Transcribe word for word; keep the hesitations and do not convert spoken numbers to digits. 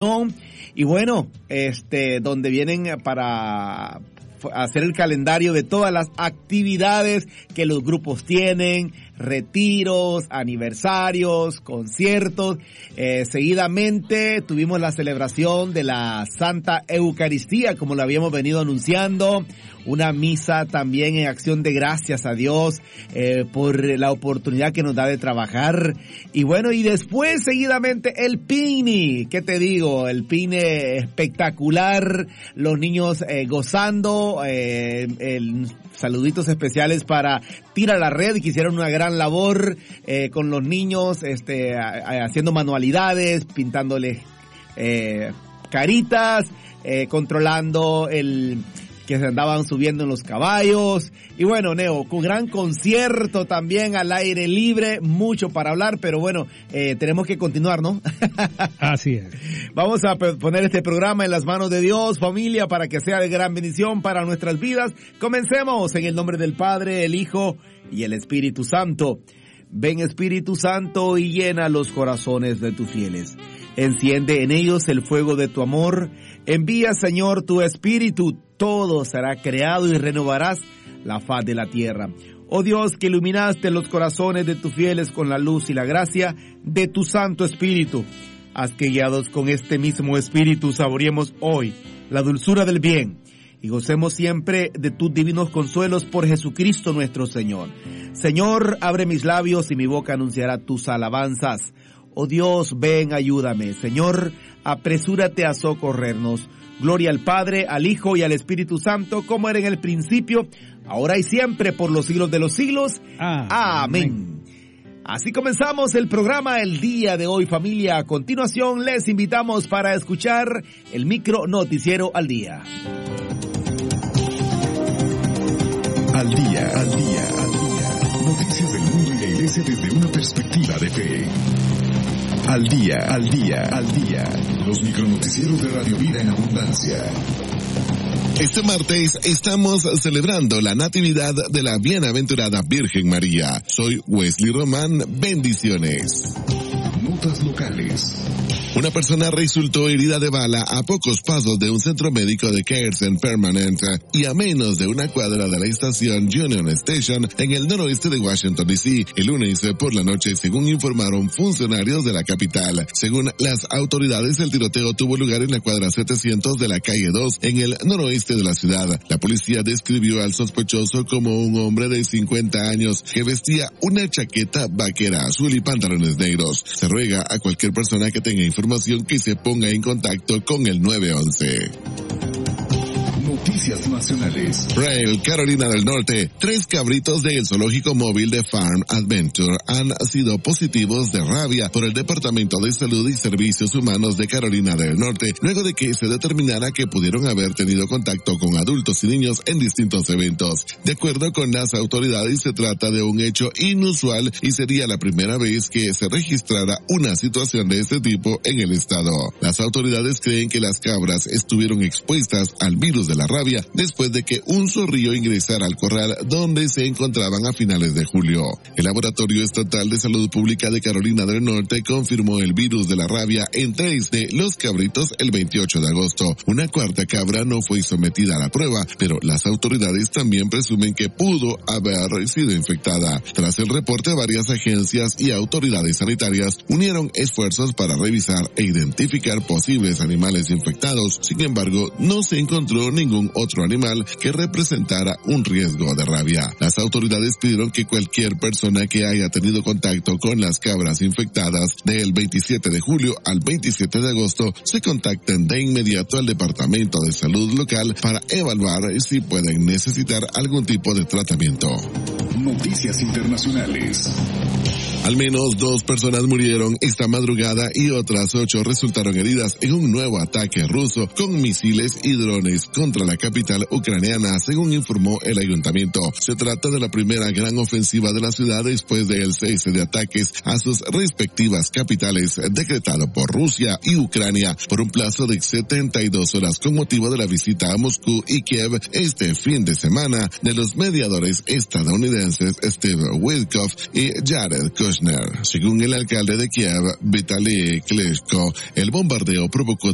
y bueno, este, donde vienen para hacer el calendario de todas las actividades que los grupos tienen, retiros, aniversarios, conciertos. Eh, seguidamente tuvimos la celebración de la Santa Eucaristía, como lo habíamos venido anunciando, una misa también en acción de gracias a Dios eh, por la oportunidad que nos da de trabajar. Y bueno, y después seguidamente el Pini, ¿qué te digo? El Pini espectacular, los niños eh, gozando, eh, el, saluditos especiales para Tira la Red, que hicieron una gran labor eh, con los niños, este, a, a, haciendo manualidades, pintándoles eh, caritas, eh, controlando el que se andaban subiendo en los caballos. Y bueno, Neo, con gran concierto también al aire libre, mucho para hablar, pero bueno, eh, tenemos que continuar, ¿no? Así es. Vamos a poner este programa en las manos de Dios, familia, para que sea de gran bendición para nuestras vidas. Comencemos en el nombre del Padre, el Hijo y el Espíritu Santo. Ven, Espíritu Santo, y llena los corazones de tus fieles. Enciende en ellos el fuego de tu amor. Envía, Señor, tu Espíritu. Todo será creado y renovarás la faz de la tierra. Oh Dios, que iluminaste los corazones de tus fieles con la luz y la gracia de tu Santo Espíritu. Haz que, guiados con este mismo Espíritu, saboreemos hoy la dulzura del bien y gocemos siempre de tus divinos consuelos por Jesucristo nuestro Señor. Señor, abre mis labios y mi boca anunciará tus alabanzas. Oh Dios, ven, ayúdame. Señor, apresúrate a socorrernos. Gloria al Padre, al Hijo y al Espíritu Santo, como era en el principio, ahora y siempre, por los siglos de los siglos. Ah, amén. amén. Así comenzamos el programa el día de hoy, familia. A continuación, les invitamos para escuchar el micro noticiero al día. Al día, al día, al día. Noticias del mundo y la iglesia desde una perspectiva de fe. Al día, al día, al día. Los micronoticieros de Radio Vida en Abundancia. Este martes estamos celebrando la Natividad de la Bienaventurada Virgen María. Soy Wesley Román. Bendiciones. Notas locales. Una persona resultó herida de bala a pocos pasos de un centro médico de Kaizen Permanent y a menos de una cuadra de la estación Union Station en el noroeste de Washington, D C el lunes por la noche, según informaron funcionarios de la capital. Según las autoridades, el tiroteo tuvo lugar en la cuadra setecientos de la calle dos en el noroeste de la ciudad. La policía describió al sospechoso como un hombre de cincuenta años que vestía una chaqueta vaquera azul y pantalones negros. Se ruega a cualquier persona que tenga información que se ponga en contacto con el nueve once. Noticias nacionales. Braille, Carolina del Norte. Tres cabritos del zoológico móvil de Farm Adventure han sido positivos de rabia por el Departamento de Salud y Servicios Humanos de Carolina del Norte, luego de que se determinara que pudieron haber tenido contacto con adultos y niños en distintos eventos. De acuerdo con las autoridades, se trata de un hecho inusual y sería la primera vez que se registrara una situación de este tipo en el estado. Las autoridades creen que las cabras estuvieron expuestas al virus de la rabia después de que un zorrillo ingresara al corral donde se encontraban a finales de julio. El Laboratorio Estatal de Salud Pública de Carolina del Norte confirmó el virus de la rabia en tres de los cabritos el veintiocho de agosto. Una cuarta cabra no fue sometida a la prueba, pero las autoridades también presumen que pudo haber sido infectada. Tras el reporte, varias agencias y autoridades sanitarias unieron esfuerzos para revisar e identificar posibles animales infectados. Sin embargo, no se encontró ningún otro animal que representara un riesgo de rabia. Las autoridades pidieron que cualquier persona que haya tenido contacto con las cabras infectadas del veintisiete de julio al veintisiete de agosto se contacten de inmediato al Departamento de Salud local para evaluar si pueden necesitar algún tipo de tratamiento. Noticias internacionales. Al menos dos personas murieron esta madrugada y otras ocho resultaron heridas en un nuevo ataque ruso con misiles y drones contra la capital ucraniana, según informó el ayuntamiento. Se trata de la primera gran ofensiva de la ciudad después del cese de ataques a sus respectivas capitales decretado por Rusia y Ucrania por un plazo de setenta y dos horas con motivo de la visita a Moscú y Kiev este fin de semana de los mediadores estadounidenses Steve Witkoff y Jared Kushner. Según el alcalde de Kiev, Vitaly Klitschko, el bombardeo provocó